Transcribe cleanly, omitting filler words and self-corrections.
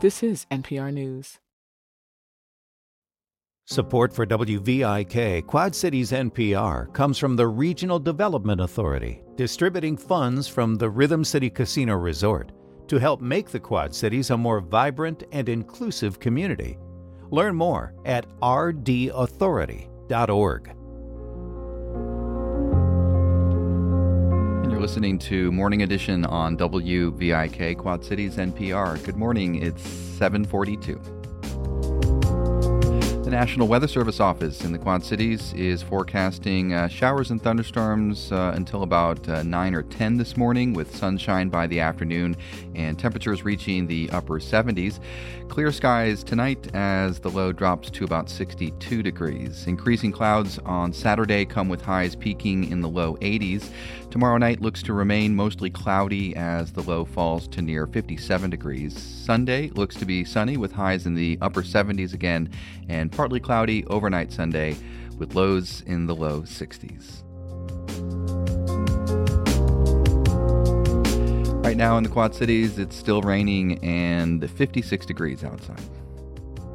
This is NPR News. Support for WVIK Quad Cities NPR comes from the Regional Development Authority, distributing funds from the Rhythm City Casino Resort to help make the Quad Cities a more vibrant and inclusive community. Learn more at rdauthority.org. And you're listening to Morning Edition on WVIK Quad Cities NPR. Good morning. It's 7:42. The National Weather Service office in the Quad Cities is forecasting showers and thunderstorms until about 9 or 10 this morning, with sunshine by the afternoon and temperatures reaching the upper 70s. Clear skies tonight as the low drops to about 62 degrees. Increasing clouds on Saturday come with highs peaking in the low 80s. Tomorrow night looks to remain mostly cloudy as the low falls to near 57 degrees. Sunday looks to be sunny with highs in the upper 70s again, and partly cloudy overnight Sunday with lows in the low 60s. Right now in the Quad Cities, it's still raining and 56 degrees outside.